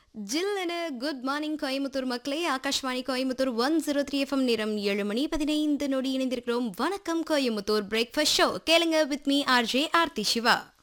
ஜில்லென good morning Coimbatore மக்களே. Akashvani Coimbatore 103 FM நேரம் 7:15 இணைந்திருக்கிறோம். வணக்கம் கோயம்புத்தூர் பிரேக்ஃபாஸ்ட் ஷோ கேளுங்க with me RJ Aarthi Siva.